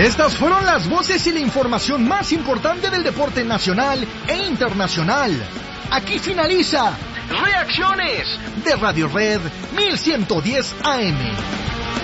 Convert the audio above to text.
Estas fueron las voces y la información más importante del deporte nacional e internacional. Aquí finaliza Reacciones de Radio Red 1110 AM.